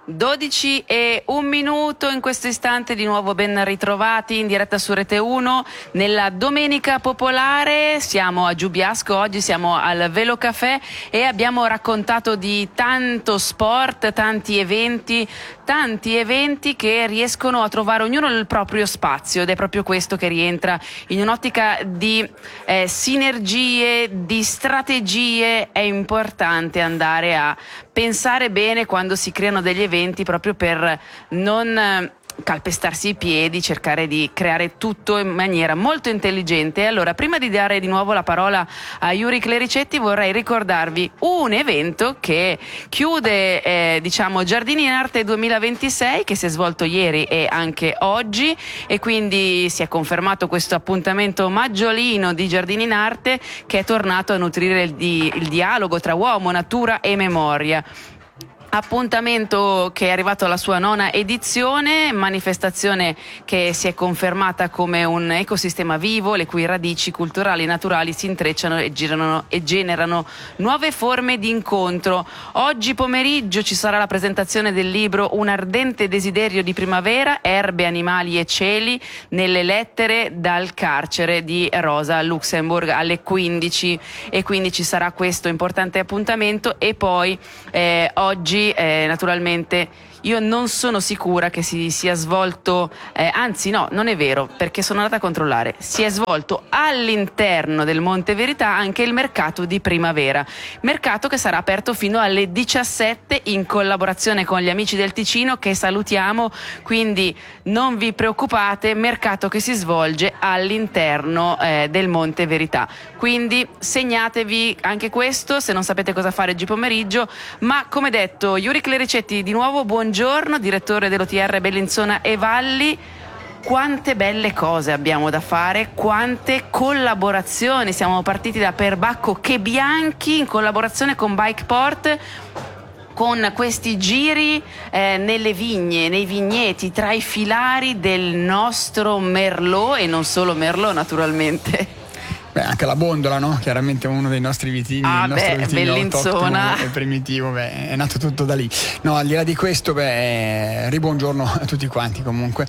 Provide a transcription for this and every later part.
12:01 in questo istante, di nuovo ben ritrovati in diretta su Rete 1 nella Domenica Popolare. Siamo a Giubiasco, oggi siamo al Velo Café e abbiamo raccontato di tanto sport, tanti eventi che riescono a trovare ognuno il proprio spazio, ed è proprio questo che rientra in un'ottica di sinergie, di strategie. È importante andare a pensare bene quando si creano degli eventi, proprio per non calpestarsi i piedi, cercare di creare tutto in maniera molto intelligente. Allora, prima di dare di nuovo la parola a Yuri Clericetti, vorrei ricordarvi un evento che chiude Giardini in Arte 2026, che si è svolto ieri e anche oggi, e quindi si è confermato questo appuntamento maggiolino di Giardini in Arte, che è tornato a nutrire il dialogo tra uomo, natura e memoria. Appuntamento che è arrivato alla sua 9ª edizione, manifestazione che si è confermata come un ecosistema vivo, le cui radici culturali e naturali si intrecciano e generano nuove forme di incontro. Oggi pomeriggio ci sarà la presentazione del libro Un ardente desiderio di primavera, erbe, animali e cieli nelle lettere dal carcere, di Rosa Luxemburg, alle 15, e quindi ci sarà questo importante appuntamento. E poi oggi naturalmente io non sono sicura che si sia svolto, anzi no, non è vero, perché sono andata a controllare, si è svolto all'interno del Monte Verità anche il mercato di primavera, mercato che sarà aperto fino alle 17 in collaborazione con gli amici del Ticino, che salutiamo, quindi non vi preoccupate, mercato che si svolge all'interno del Monte Verità. Quindi segnatevi anche questo se non sapete cosa fare oggi pomeriggio. Ma come detto, Yuri Clericetti, di nuovo buongiorno, direttore dell'OTR Bellinzona e Valli. Quante belle cose abbiamo da fare, quante collaborazioni. Siamo partiti da Perbacco Che Bianchi in collaborazione con Bikeport, con questi giri nelle vigne, nei vigneti, tra i filari del nostro Merlot, e non solo Merlot naturalmente. Beh, anche la Bondola, no? Chiaramente uno dei nostri vitini, il nostro vitino Bellinzona e primitivo, è nato tutto da lì. No, al di là di questo, ribuongiorno a tutti quanti comunque.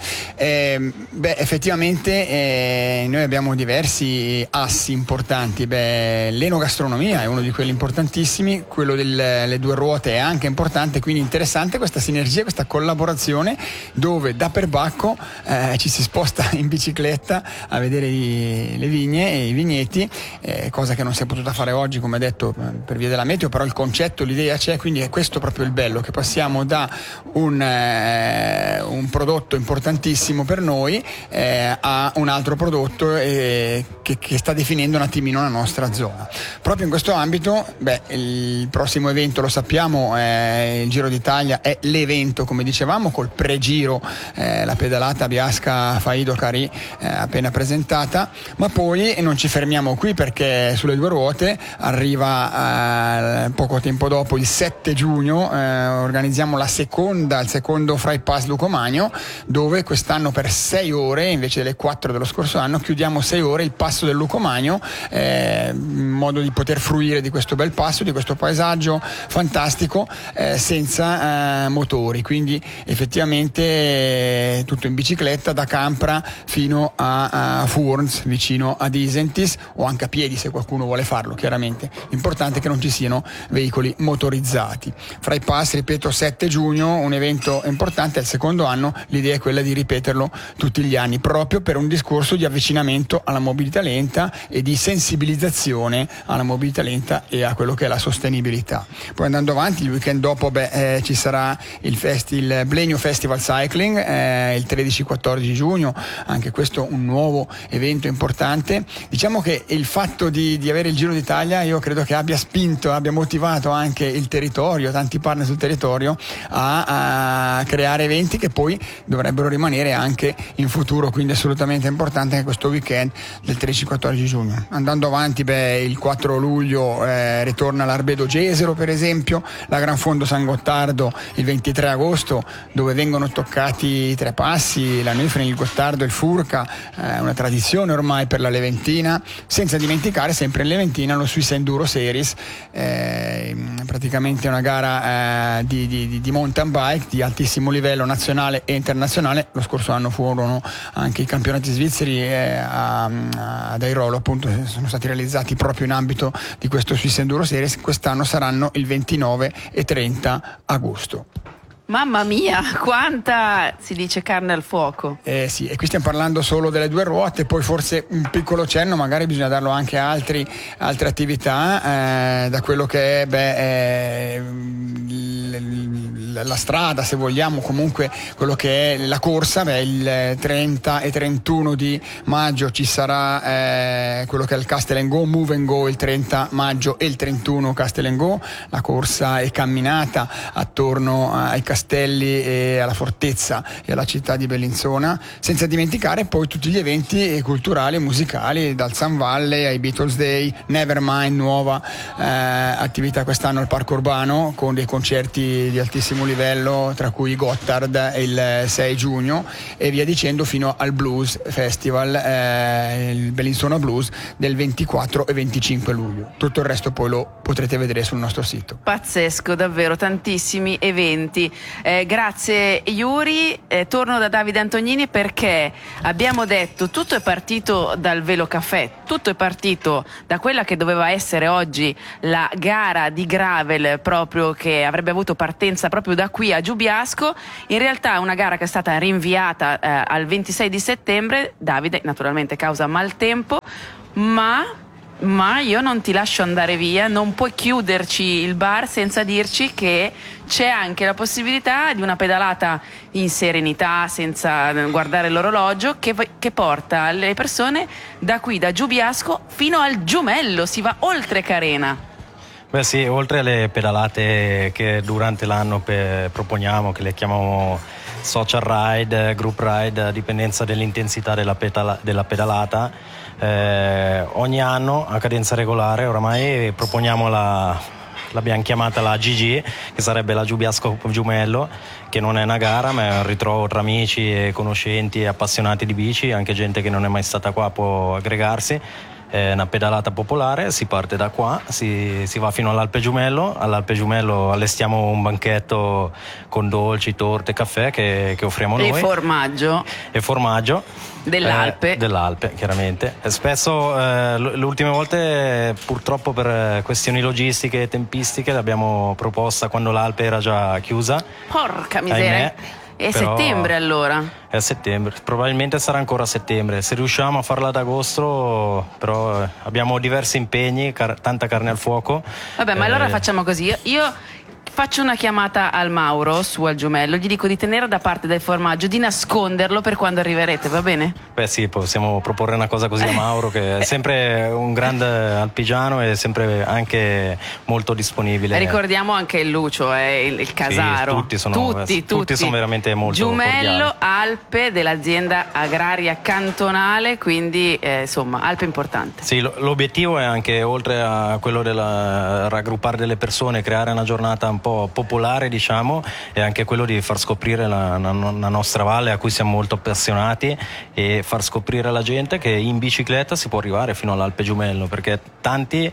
Effettivamente noi abbiamo diversi assi importanti. L'enogastronomia è uno di quelli importantissimi, quello delle due ruote è anche importante, quindi interessante questa sinergia, questa collaborazione, dove da Perbacco ci si sposta in bicicletta a vedere le vigne e i vigneti, cosa che non si è potuta fare oggi, come detto, per via della meteo, però il concetto, l'idea c'è, quindi è questo proprio il bello, che passiamo da un prodotto importantissimo per noi a un altro prodotto che sta definendo un attimino la nostra zona. Proprio in questo ambito, il prossimo evento, lo sappiamo, il Giro d'Italia è l'evento, come dicevamo, col pre-giro, la pedalata Biasca-Faido-Cari appena presentata, ma poi non ci fermiamo qui, perché sulle due ruote arriva poco tempo dopo, il 7 giugno, organizziamo il secondo Fry Pass Lucomagno, dove quest'anno per 6 ore, invece delle 4 dello scorso anno, chiudiamo 6 ore il passo del Lucomagno, in modo di poter fruire di questo bel passo, di questo paesaggio fantastico, senza motori, quindi effettivamente tutto in bicicletta da Campra fino a Furns, vicino ad Isentis, o anche a piedi se qualcuno vuole farlo. Chiaramente l'importante è che non ci siano veicoli motorizzati. Fra i pass, ripeto, 7 giugno, un evento importante, è il secondo anno, l'idea è quella di ripeterlo tutti gli anni, proprio per un discorso di avvicinamento alla mobilità lenta e di sensibilizzazione alla mobilità lenta e a quello che è la sostenibilità. Poi andando avanti, il weekend dopo ci sarà il Blenio Festival Cycling, il 13-14 giugno, anche questo un nuovo evento importante. Diciamo che il fatto di avere il Giro d'Italia, io credo che abbia motivato anche il territorio, tanti partner sul territorio, a creare eventi che poi dovrebbero rimanere anche in futuro, quindi assolutamente importante anche questo weekend del 13-14 giugno. Andando avanti, il 4 luglio ritorna l'Arbedo Gesero, per esempio, la Gran Fondo San Gottardo il 23 agosto, dove vengono toccati i 3 passi, la Neufren, il Gottardo e il Furca, una tradizione ormai per la Leventina. senza dimenticare sempre in Leventina lo Swiss Enduro Series, praticamente una gara di mountain bike di altissimo livello nazionale e internazionale. Lo scorso anno furono anche i campionati svizzeri ad Airolo, appunto, sono stati realizzati proprio in ambito di questo Swiss Enduro Series. Quest'anno saranno il 29 e 30 agosto. Mamma mia, quanta, si dice, carne al fuoco. Sì, e qui stiamo parlando solo delle due ruote, poi forse un piccolo cenno, magari bisogna darlo anche a altre attività, da quello che è la strada, se vogliamo, comunque quello che è la corsa. Il 30 e 31 di maggio ci sarà quello che è il Castel Go, Move and Go il 30 maggio e il 31 Castel Go, la corsa e camminata attorno ai castelli e alla fortezza e alla città di Bellinzona, senza dimenticare poi tutti gli eventi culturali e musicali, dal Sun Valley ai Beatles Day, Nevermind, nuova attività quest'anno al Parco Urbano con dei concerti di altissimo livello, tra cui Gotthard il 6 giugno e via dicendo, fino al Blues Festival, il Bellinzona Blues del 24 e 25 luglio. Tutto il resto poi lo potrete vedere sul nostro sito. Pazzesco, davvero, tantissimi eventi. Grazie Yuri, torno da Davide Antognini perché abbiamo detto tutto è partito dal Velo Café, tutto è partito da quella che doveva essere oggi la gara di gravel, proprio che avrebbe avuto partenza proprio da qui a Giubiasco. In realtà è una gara che è stata rinviata al 26 di settembre, Davide, naturalmente causa maltempo, ma io non ti lascio andare via, non puoi chiuderci il bar senza dirci che c'è anche la possibilità di una pedalata in serenità, senza guardare l'orologio, che porta le persone da qui, da Giubiasco, fino al Giumello, si va oltre Carena. Beh sì, oltre alle pedalate che durante l'anno proponiamo, che le chiamiamo social ride, group ride, a dipendenza dell'intensità della pedalata, ogni anno a cadenza regolare oramai proponiamo l'abbiamo chiamata la GG, che sarebbe la Giubiasco Giumello, che non è una gara ma è un ritrovo tra amici e conoscenti e appassionati di bici, anche gente che non è mai stata qua può aggregarsi. È una pedalata popolare, si parte da qua, si va fino all'Alpe Giumello. All'Alpe Giumello allestiamo un banchetto con dolci, torte, caffè che offriamo noi. E formaggio. Dell'Alpe, chiaramente. Spesso, le ultime volte, purtroppo per questioni logistiche e tempistiche, l'abbiamo proposta quando l'Alpe era già chiusa. Porca miseria! Ahimè. È settembre allora? È a settembre, probabilmente sarà ancora a settembre. Se riusciamo a farla ad agosto, però abbiamo diversi impegni, tanta carne al fuoco. Vabbè, ma allora facciamo così. Io faccio una chiamata al Mauro su al Giumello, gli dico di tenere da parte del formaggio, di nasconderlo per quando arriverete, va bene? Beh sì, possiamo proporre una cosa così a Mauro, che è sempre un grande alpigiano e sempre anche molto disponibile. Ricordiamo anche il Lucio, il Casaro. Sì, tutti sono veramente molto Giumello, cordiali. Alpe dell'azienda agraria cantonale, quindi insomma Alpe importante. Sì, l'obiettivo è anche, oltre a quello del raggruppare delle persone, creare una giornata un po' popolare, diciamo, è anche quello di far scoprire la nostra valle, a cui siamo molto appassionati, e far scoprire alla gente che in bicicletta si può arrivare fino all'Alpe Giumello, perché tanti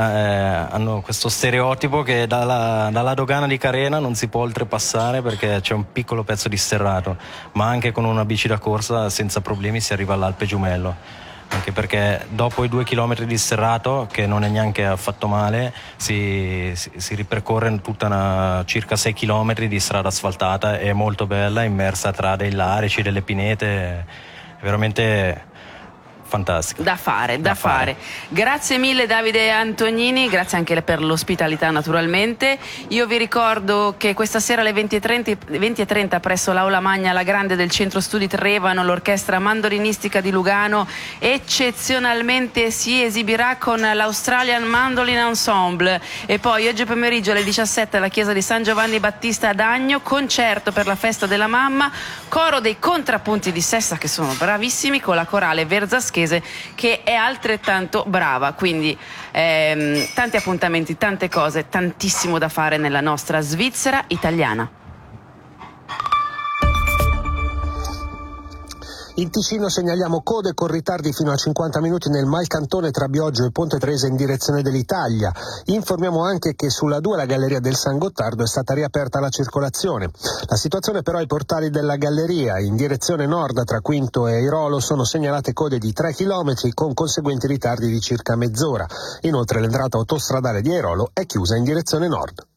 hanno questo stereotipo che dalla dogana di Carena non si può oltrepassare perché c'è un piccolo pezzo di sterrato, ma anche con una bici da corsa senza problemi si arriva all'Alpe Giumello. Anche perché dopo i 2 chilometri di sterrato, che non è neanche affatto male, si ripercorre circa 6 chilometri di strada asfaltata, è molto bella, immersa tra dei larici, delle pinete, è veramente fantastica. Da fare. Grazie mille Davide Antognini, grazie anche per l'ospitalità naturalmente. Io vi ricordo che questa sera alle 20:30 presso l'Aula Magna La Grande del Centro Studi Trevano l'orchestra mandolinistica di Lugano eccezionalmente si esibirà con l'Australian Mandolin Ensemble, e poi oggi pomeriggio alle 17 alla chiesa di San Giovanni Battista ad Agno, concerto per la festa della mamma, coro dei contrappunti di Sessa che sono bravissimi, con la corale Verzaschese che è altrettanto brava, quindi tanti appuntamenti, tante cose, tantissimo da fare nella nostra Svizzera italiana. In Ticino segnaliamo code con ritardi fino a 50 minuti nel Malcantone tra Bioggio e Ponte Tresa in direzione dell'Italia. Informiamo anche che sulla 2 la Galleria del San Gottardo è stata riaperta la circolazione. La situazione però ai portali della galleria in direzione nord tra Quinto e Airolo sono segnalate code di 3 km con conseguenti ritardi di circa mezz'ora. Inoltre l'entrata autostradale di Airolo è chiusa in direzione nord.